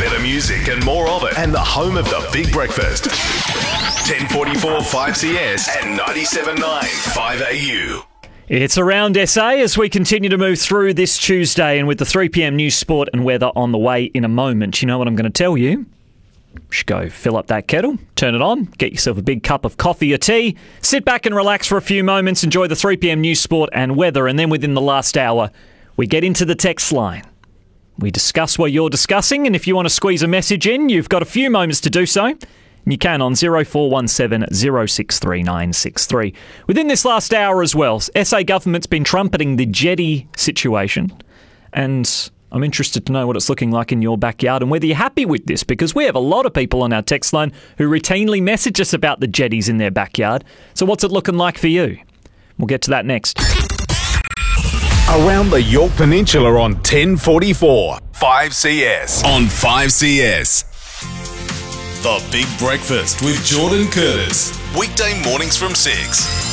Better music and more of it. And the home of the Big Breakfast. 1044 5CS and 97.9 5AU. It's Around SA as we continue to move through this Tuesday, and with the 3pm news, sport and weather on the way in a moment. You know what I'm going to tell you? You should go fill up that kettle, turn it on, get yourself a big cup of coffee or tea, sit back and relax for a few moments, enjoy the 3pm news, sport and weather, and then within the last hour, we get into the text line. We discuss what you're discussing, and if you want to squeeze a message in, you've got a few moments to do so. And you can on 0417 063963. Within this last hour as well, SA government's been trumpeting the jetty situation, and I'm interested to know what it's looking like in your backyard and whether you're happy with this, because we have a lot of people on our text line who routinely message us about the jetties in their backyard. So what's it looking like for you? We'll get to that next. Around the Yorke Peninsula on 1044 5CS. On 5CS. The Big Breakfast with Jordan Curtis. Weekday mornings from 6.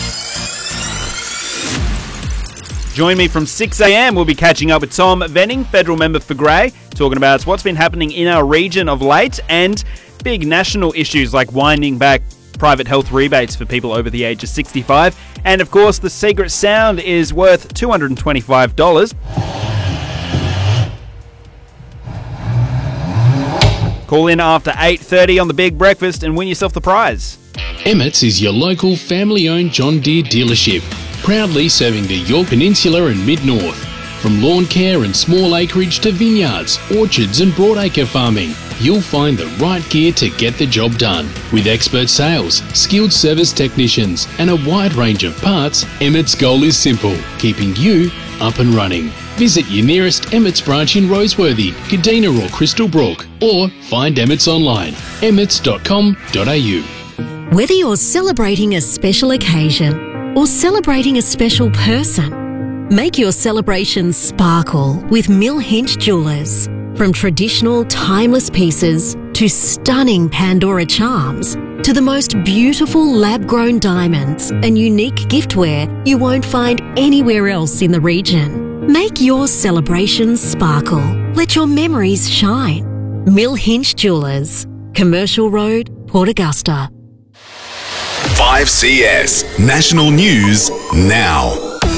Join me from 6am. We'll be catching up with Tom Venning, federal member for Grey, talking about what's been happening in our region of late and big national issues like winding back private health rebates for people over the age of 65. And of course, the secret sound is worth $225. Call in after 8:30 on the Big Breakfast and win yourself the prize. Emmett's is your local family-owned John Deere dealership, proudly serving the Yorke Peninsula and Mid-North. From lawn care and small acreage to vineyards, orchards and broadacre farming, you'll find the right gear to get the job done. With expert sales, skilled service technicians and a wide range of parts, Emmett's goal is simple, keeping you up and running. Visit your nearest Emmett's branch in Roseworthy, Kadina or Crystal Brook, or find Emmett's online, emmets.com.au. Whether you're celebrating a special occasion or celebrating a special person, make your celebrations sparkle with Mill Hinch Jewellers. From traditional, timeless pieces to stunning Pandora charms to the most beautiful lab-grown diamonds and unique giftware you won't find anywhere else in the region. Make your celebrations sparkle. Let your memories shine. Mill Hinch Jewellers, Commercial Road, Port Augusta. 5CS. National News Now.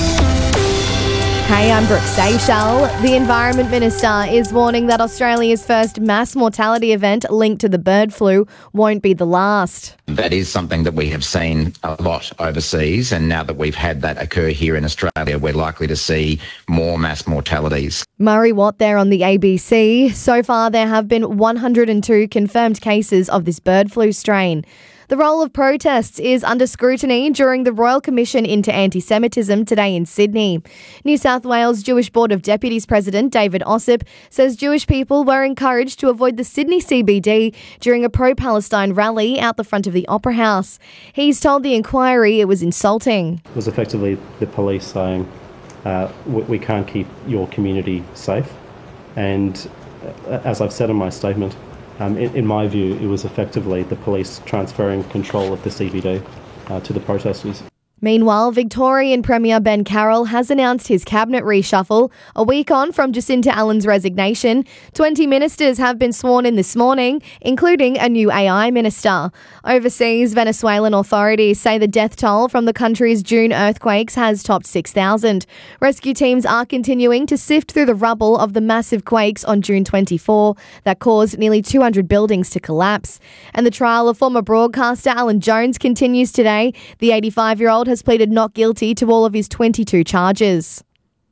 Hey, I'm Brooke Seychelles. The Environment Minister is warning that Australia's first mass mortality event linked to the bird flu won't be the last. That is something that we have seen a lot overseas, and now that we've had that occur here in Australia, we're likely to see more mass mortalities. Murray Watt there on the ABC. So far, there have been 102 confirmed cases of this bird flu strain. The role of protests is under scrutiny during the Royal Commission into Anti-Semitism today in Sydney. New South Wales Jewish Board of Deputies President David Ossip says Jewish people were encouraged to avoid the Sydney CBD during a pro-Palestine rally out the front of the Opera House. He's told the inquiry it was insulting. It was effectively the police saying, we can't keep your community safe. And as I've said in my statement, in my view, it was effectively the police transferring control of the CBD to the protesters. Meanwhile, Victorian Premier Ben Carroll has announced his cabinet reshuffle a week on from Jacinta Allen's resignation. 20 ministers have been sworn in this morning, including a new AI minister. Overseas, Venezuelan authorities say the death toll from the country's June earthquakes has topped 6,000. Rescue teams are continuing to sift through the rubble of the massive quakes on June 24 that caused nearly 200 buildings to collapse. And the trial of former broadcaster Alan Jones continues today. The 85-year-old has pleaded not guilty to all of his 22 charges.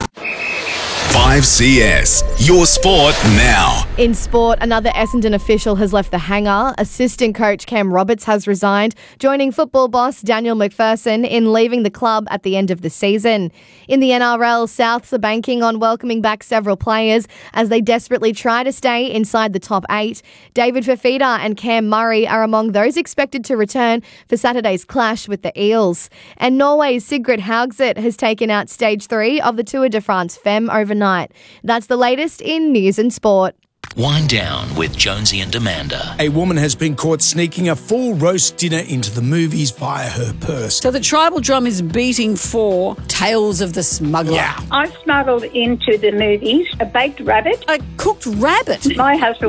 5CS. Your sport now. In sport, another Essendon official has left the hangar. Assistant coach Cam Roberts has resigned, joining football boss Daniel McPherson in leaving the club at the end of the season. In the NRL, Souths are banking on welcoming back several players as they desperately try to stay inside the top 8. David Fafita and Cam Murray are among those expected to return for Saturday's clash with the Eels. And Norway's Sigrid Haugseth has taken out stage 3 of the Tour de France Femme overnight. That's the latest in news and sport. Wind Down with Jonesy and Amanda. A woman has been caught sneaking a full roast dinner into the movies via her purse. So the tribal drum is beating for Tales of the Smuggler. Yeah. I smuggled into the movies a baked rabbit. A cooked rabbit? My husband